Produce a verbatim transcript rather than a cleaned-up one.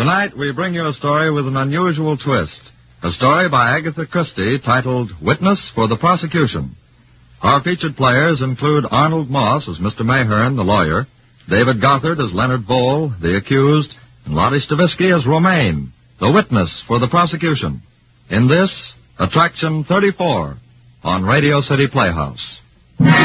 Tonight, we bring you a story with an unusual twist. A story by Agatha Christie titled Witness for the Prosecution. Our featured players include Arnold Moss as Mister Mayhern, the lawyer, David Gothard as Leonard Vole, the accused, and Lottie Stavisky as Romaine, the witness for the prosecution. In this, Attraction thirty-four on Radio City Playhouse.